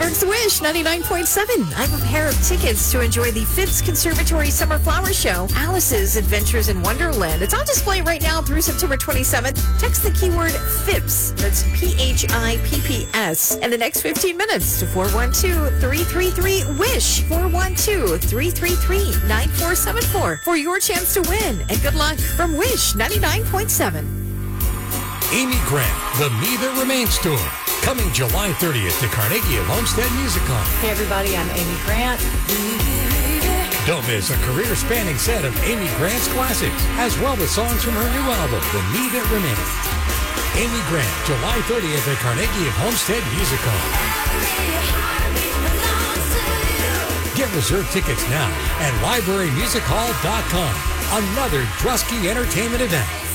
It's Wish 99.7. I have a pair of tickets to enjoy the Phipps Conservatory Summer Flower Show, Alice's Adventures in Wonderland. It's on display right now through September 27th. Text the keyword Phipps, that's PHIPPS, in the next 15 minutes to 412-333-WISH, 412-333-9474 for your chance to win. And good luck from Wish 99.7. Amy Grant, The Me That Remains Tour, coming July 30th to Carnegie at Homestead Music Hall. Hey everybody, I'm Amy Grant. Don't miss a career-spanning set of Amy Grant's classics, as well as songs from her new album, The Me That Remains. Amy Grant, July 30th at Carnegie at Homestead Music Hall. Get reserved tickets now at librarymusichall.com. Another Drusky Entertainment event.